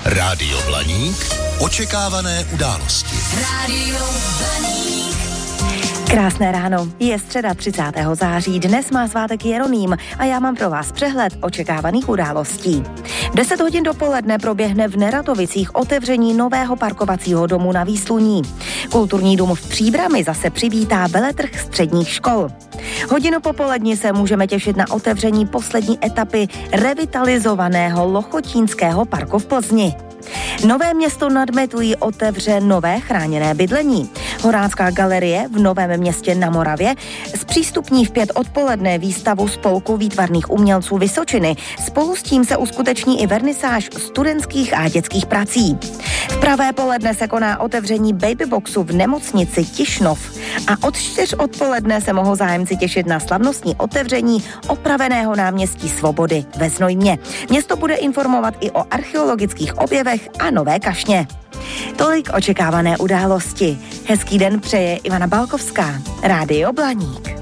Rádio Blaník. Očekávané události. Rádio Blaník. Krásné ráno, je středa 30. září, dnes má svátek Jeroným a já mám pro vás přehled očekávaných událostí. V 10 hodin dopoledne proběhne v Neratovicích otevření nového parkovacího domu na Výsluní. Kulturní dům v Příbrami zase přivítá veletrh středních škol. Hodinu popolední se můžeme těšit na otevření poslední etapy revitalizovaného Lochotínského parku v Plzni. Nové Město nad Metují otevře nové chráněné bydlení. Horácká galerie v Novém Městě na Moravě zpřístupní v 5 odpoledne výstavu Spolku výtvarných umělců Vysočiny. Spolu s tím se uskuteční i vernisáž studentských a dětských prací. V pravé poledne se koná otevření babyboxu v nemocnici Tišnov a od 4 odpoledne se mohou zájemci těšit na slavnostní otevření opraveného náměstí Svobody ve Znojmě. Město bude informovat i o archeologických objevech a nové kašně. Tolik očekávané události. Hezký den přeje Ivana Balkovská. Rádio Blaník.